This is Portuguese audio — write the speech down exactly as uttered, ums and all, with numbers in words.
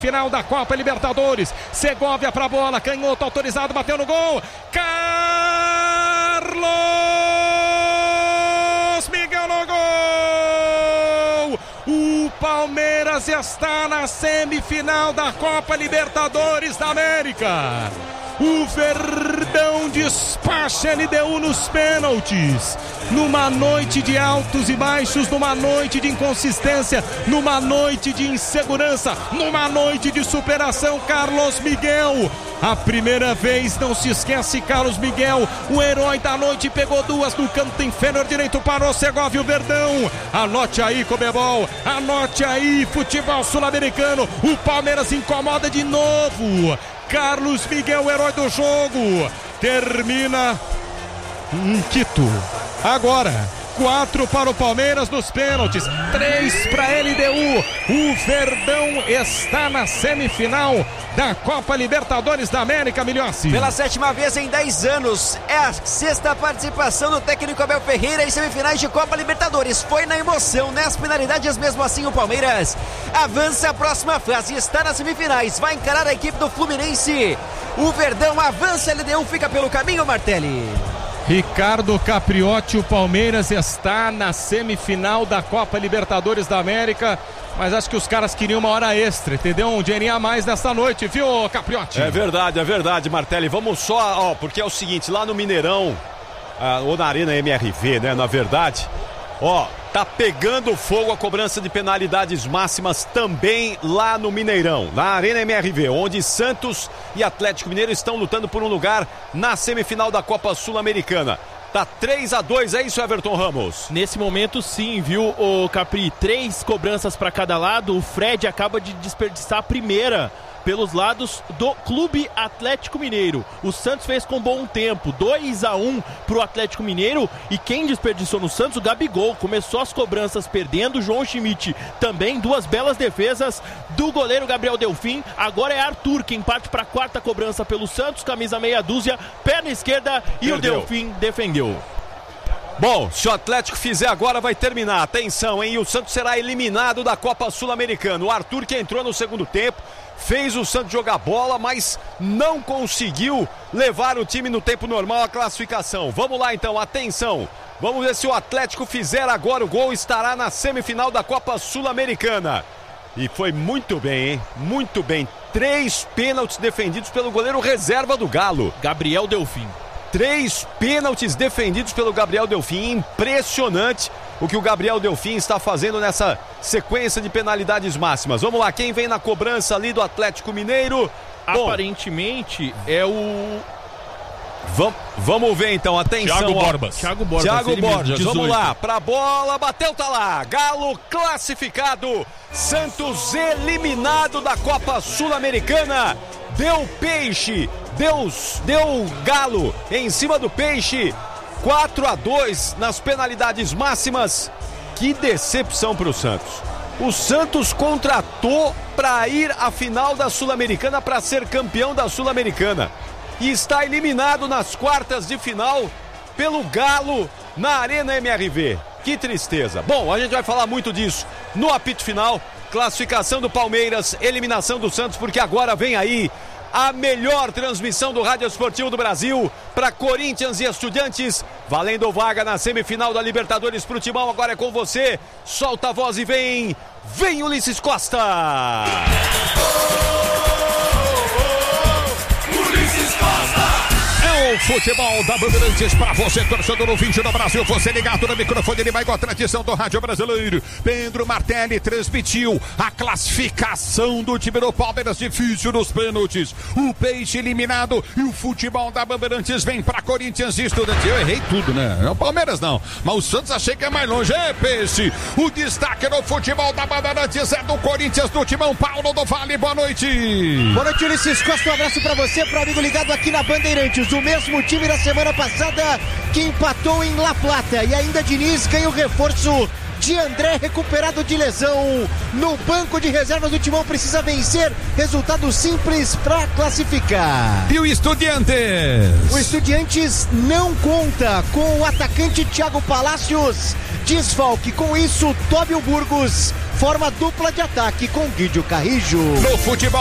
Final da Copa Libertadores, Segovia pra bola, canhoto autorizado, bateu no gol, Carlos Miguel no gol! O Palmeiras está na semifinal da Copa Libertadores da América. O Verdão despacha a L D U nos pênaltis. Numa noite de altos e baixos, numa noite de inconsistência, numa noite de insegurança, numa noite de superação, Carlos Miguel. A primeira vez, não se esquece, Carlos Miguel, o herói da noite, pegou duas no canto inferior direito para o Segovia, o Verdão. Anote aí, Comebol, anote aí, futebol sul-americano. O Palmeiras incomoda de novo. Carlos Miguel, o herói do jogo, termina em Quito. Agora, quatro para o Palmeiras nos pênaltis, três para a L D U. O Verdão está na semifinal da Copa Libertadores da América, Milhossi. Pela sétima vez em dez anos, é a sexta participação do técnico Abel Ferreira em semifinais de Copa Libertadores. Foi na emoção, nas penalidades, mesmo assim o Palmeiras avança a próxima fase, está nas semifinais, vai encarar a equipe do Fluminense. O Verdão avança, a L D U fica pelo caminho, Martelli. Ricardo Capriotti, o Palmeiras está na semifinal da Copa Libertadores da América, mas acho que os caras queriam uma hora extra, entendeu? Um dinheirinho a mais nessa noite, viu, Capriotti? É verdade, é verdade, Martelli. Vamos só, ó, porque é o seguinte, lá no Mineirão, ah, ou na Arena M R V, né, na verdade, ó, tá pegando fogo a cobrança de penalidades máximas também lá no Mineirão, na Arena M R V, onde Santos e Atlético Mineiro estão lutando por um lugar na semifinal da Copa Sul-Americana. Tá três a dois, é isso, Everton Ramos? Nesse momento sim, viu, o Capri? Três cobranças para cada lado. O Fred acaba de desperdiçar a primeira pelos lados do Clube Atlético Mineiro. O Santos fez com bom tempo, dois a um pro Atlético Mineiro, e quem desperdiçou no Santos? O Gabigol. Começou as cobranças perdendo, o João Schmidt também, duas belas defesas do goleiro Gabriel Delfim. Agora é Arthur quem parte para a quarta cobrança pelo Santos, camisa meia dúzia, perna esquerda, e Perdeu. O Delfim defendeu. Bom, se o Atlético fizer agora vai terminar, atenção, hein, e o Santos será eliminado da Copa Sul-Americana. O Arthur, que entrou no segundo tempo, fez o Santos jogar bola, mas não conseguiu levar o time no tempo normal à classificação. Vamos lá então, atenção, vamos ver se o Atlético fizer agora o gol, estará na semifinal da Copa Sul-Americana. E foi muito bem, hein, muito bem, três pênaltis defendidos pelo goleiro reserva do Galo, Gabriel Delfim. Três pênaltis defendidos pelo Gabriel Delfim. Impressionante o que o Gabriel Delfim está fazendo nessa sequência de penalidades máximas. Vamos lá, quem vem na cobrança ali do Atlético Mineiro? Aparentemente Bom, é o... Vam, vamos ver então, atenção. Thiago Borbas. Thiago Borbas, Thiago Borbas. Vamos lá, pra bola, bateu, tá lá. Galo classificado. Santos eliminado da Copa Sul-Americana. Deu peixe. Deus, deu Galo em cima do Peixe, quatro a dois nas penalidades máximas. Que decepção para o Santos. O Santos contratou para ir à final da Sul-Americana, para ser campeão da Sul-Americana, e está eliminado nas quartas de final pelo Galo na Arena M R V. Que tristeza. Bom, a gente vai falar muito disso no apito final. Classificação do Palmeiras, eliminação do Santos, porque agora vem aí a melhor transmissão do Rádio Esportivo do Brasil para Corinthians e Estudiantes, valendo vaga na semifinal da Libertadores pro Timão. Agora é com você, solta a voz e vem, vem Ulisses Costa! O futebol da Bandeirantes para você, torcedor ouvinte do Brasil, você ligado no microfone, ele vai com a tradição do rádio brasileiro. Pedro Martelli transmitiu a classificação do time do Palmeiras, difícil nos pênaltis. O Peixe eliminado e o futebol da Bandeirantes vem para Corinthians e Estudantes. Eu errei tudo, né? Não, Palmeiras não, mas o Santos achei que é mais longe. É, Peixe, o destaque no futebol da Bandeirantes é do Corinthians, do Timão. Paulo do Vale, boa noite. Boa noite, Ulisses Costa, um abraço para você, pro amigo ligado aqui na Bandeirantes. O mesmo time da semana passada que empatou em La Plata, e ainda Diniz ganha o reforço de André, recuperado de lesão no banco de reservas do Timão, precisa vencer, resultado simples para classificar. E o Estudiantes? O Estudiantes não conta com o atacante Thiago Palacios, desfalque. Com isso, Tóbio Burgos forma dupla de ataque com Guidio Carrijo. No futebol